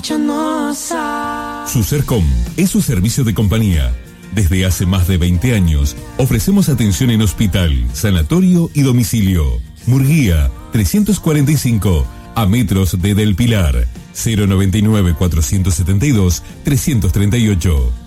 Sucercom es su servicio de compañía. Desde hace más de 20 años ofrecemos atención en hospital, sanatorio y domicilio. Murguía 345, a metros de Del Pilar. 099 472 338.